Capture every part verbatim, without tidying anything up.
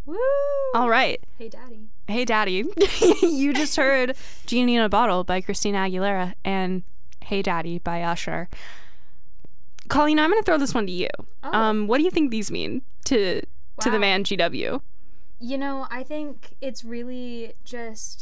Woo! All right. Hey, Daddy. Hey, Daddy. You just heard Genie in a Bottle by Christina Aguilera and Hey, Daddy by Usher. Colleen, I'm going to throw this one to you. Oh. Um, what do you think these mean to to Wow. the man G W? You know, I think it's really just...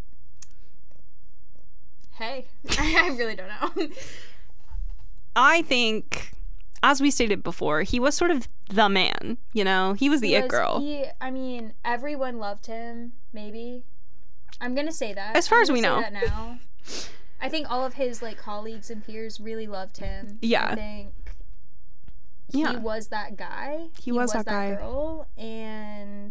Hey. I really don't know. I think, as we stated before, he was sort of the man, you know? He was the He it was- girl. He, I mean, everyone loved him, maybe. I'm going to say that. As far I'm as we gonna know. say that now. I think all of his, like, colleagues and peers really loved him. Yeah. I think he Yeah. was that guy. He was that guy. girl. And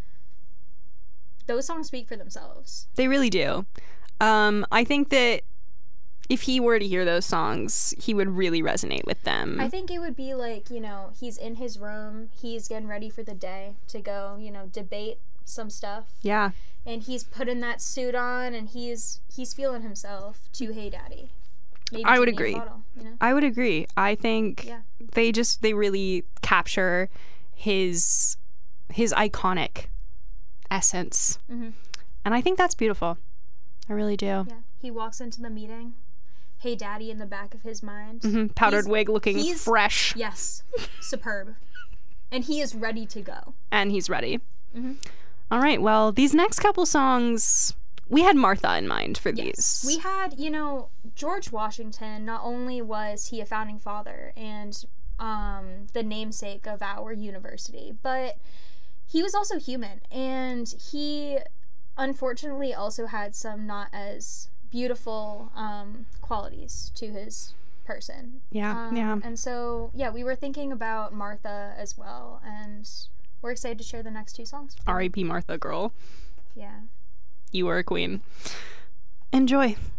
those songs speak for themselves. They really do. Um, I think that if he were to hear those songs, he would really resonate with them. I think it would be like, you know, he's in his room, he's getting ready for the day to go, you know, debate some stuff. Yeah. And he's putting that suit on and he's he's feeling himself to Hey Daddy. Maybe I would Genie in a agree. Bottle, you know? I would agree. I think Yeah. they just they really capture his his iconic essence. Mhm. And I think that's beautiful. I really do. Yeah. He walks into the meeting. Hey Daddy in the back of his mind. hmm Powdered He's- wig looking he's- fresh. Yes. Superb. And he is ready to go. And he's ready. Mhm. All right. Well, these next couple songs, we had Martha in mind for Yes. these. We had, you know, George Washington, not only was he a founding father and um, the namesake of our university, but he was also human. And he unfortunately also had some not as beautiful um, qualities to his person. Yeah, Um, yeah. And so, yeah, we were thinking about Martha as well. And we're excited to share the next two songs. with you. R I P Martha, girl. Yeah. You were a queen. Enjoy.